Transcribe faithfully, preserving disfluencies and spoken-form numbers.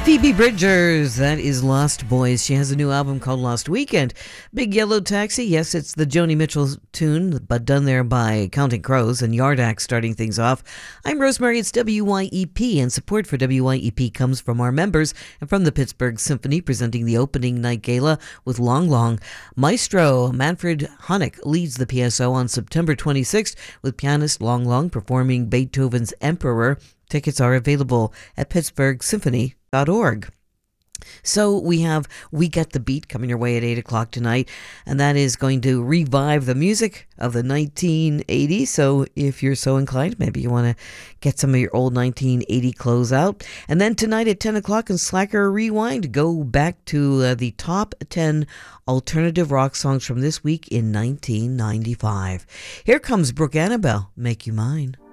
Phoebe Bridgers, that is Lost Boys. She has a new album called Lost Weekend. Big Yellow Taxi, yes, it's the Joni Mitchell tune, but done there by Counting Crows and Yard Act starting things off. I'm Rosemary, it's W Y E P, and support for W Y E P comes from our members and from the Pittsburgh Symphony, presenting the opening night gala with Long Long. Maestro Manfred Honeck leads the P S O on September twenty-sixth with pianist Long Long performing Beethoven's Emperor. Tickets are available at pittsburgh symphony dot org. So we have We Get the Beat coming your way at eight o'clock tonight, and that is going to revive the music of the nineteen eighties. So if you're so inclined, maybe you want to get some of your old nineteen eighty clothes out. And then tonight at ten o'clock in Slacker Rewind, go back to uh, the top ten alternative rock songs from this week in nineteen ninety-five. Here comes Brooke Annabelle, Make You Mine.